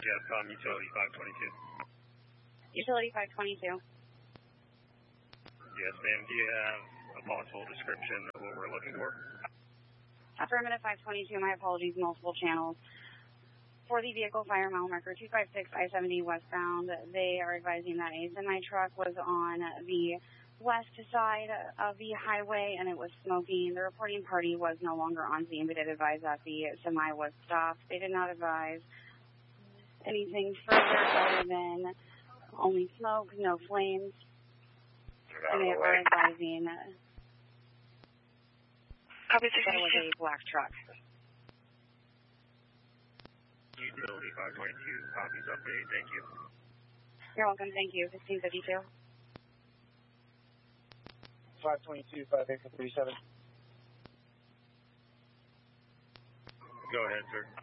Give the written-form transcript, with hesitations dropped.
Yes, utility 522. Utility 522. Yes, ma'am. Do you have a possible description of what we're looking for? Affirmative 522. My apologies. Multiple channels. For the vehicle fire mile marker 256 I-70 westbound, they are advising that a semi-truck was on the west side of the highway and it was smoking. The reporting party was no longer on scene, but did advise that the semi was stopped. They did not advise anything further other than only smoke, no flames. And they are advising that it was a black truck. Utility 522, copies update. Thank you. You're welcome. Thank you. 1652. 522, 537. Go ahead, sir.